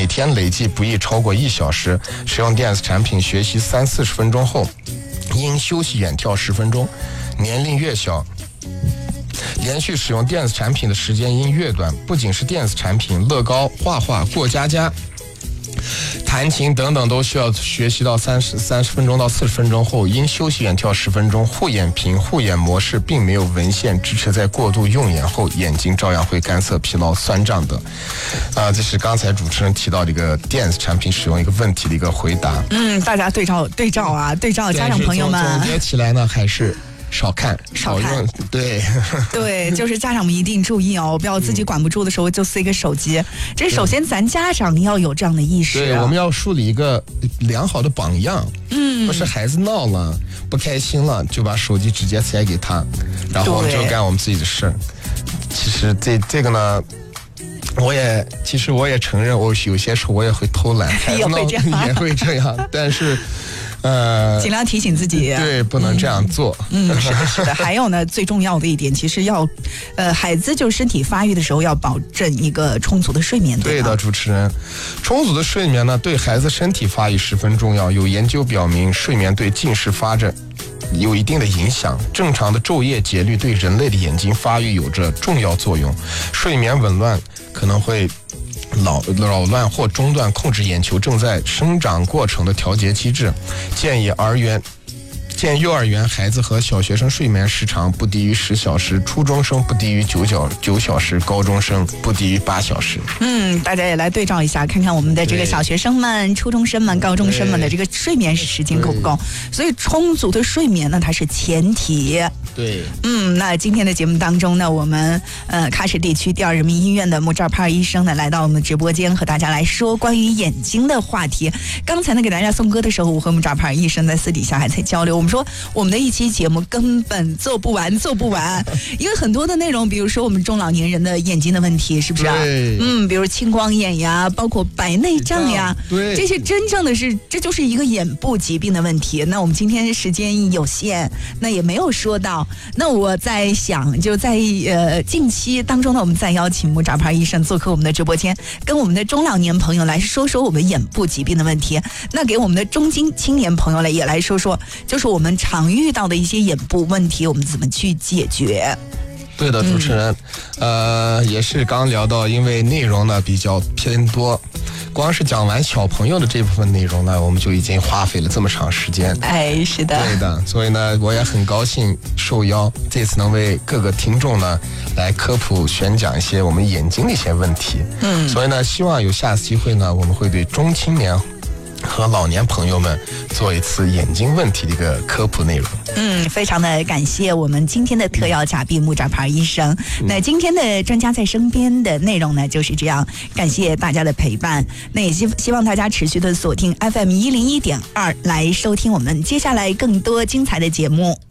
每天累计不宜超过1小时，使用电子产品学习30-40分钟后，应休息远眺10分钟。年龄越小，连续使用电子产品的时间应越短。不仅是电子产品，乐高、画画、过家家、弹琴等等都需要学习到30分钟到40分钟后，应休息远眺10分钟。护眼屏、护眼模式并没有文献支持在过度用眼后眼睛照样会干涩、疲劳、酸胀等。这是刚才主持人提到的一个电子产品使用一个问题的一个回答。 大家对照家长朋友们。 总结起来呢，还是少看少用。 对，就是家长们一定注意哦，不要自己管不住的时候就塞个手机。这首先咱家长要有这样的意识。 对，我们要树立一个良好的榜样。不是孩子闹了不开心了就把手机直接塞给他，然后我们就干我们自己的事。其实这个呢，我也承认，我有些时候我也会偷懒， 也会这样，但是尽量提醒自己， 对，不能这样做。 是的。还有呢，最重要的一点，其实要孩子就身体发育的时候要保证一个充足的睡眠。 对的，主持人，充足的睡眠呢，对孩子身体发育十分重要。有研究表明，睡眠对近视发展有一定的影响。正常的昼夜节律对人类的眼睛发育有着重要作用。睡眠紊乱可能会扰乱或中断控制眼球正在生长过程的调节机制。建议幼儿园孩子和小学生睡眠时长不低于10小时，初中生不低于9小时，高中生不低于8小时。 大家也来对照一下，看看我们的这个小学生们、初中生们、高中生们的这个睡眠时间够不够。所以充足的睡眠呢，它是前提。 对。 那今天的节目当中呢，我们喀什地区第2人民医院的穆扎帕尔医生呢，来到我们直播间和大家来说关于眼睛的话题。刚才呢给大家送歌的时候，我和穆扎帕尔医生在私底下还在交流，我们说我们的一期节目根本做不完，因为很多的内容，比如说我们中老年人的眼睛的问题，是不是？比如青光眼呀，包括白内障呀，这些真正的这就是一个眼部疾病的问题。那我们今天时间有限，那也没有说到。那我在想，就在近期当中呢，我们再邀请穆扎帕尔医生做客我们的直播间，跟我们的中老年朋友来说说我们眼部疾病的问题。那给我们的中青年朋友也来说说，就是我们常遇到的一些眼部问题，我们怎么去解决。 对的，主持人，也是刚聊到，因为内容呢比较偏多，光是讲完小朋友的这部分内容呢，我们就已经花费了这么长时间。 是的。 对的，所以呢，我也很高兴受邀，这次能为各个听众呢来科普宣讲一些我们眼睛的一些问题。所以呢，希望有下次机会呢，我们会对中青年和老年朋友们做一次眼睛问题的一个科普内容。 非常的感谢我们今天的特邀嘉宾穆扎帕尔医生。那今天的专家在身边的内容呢就是这样，感谢大家的陪伴。那也希望大家持续的锁定 FM 101.2来收听我们接下来更多精彩的节目。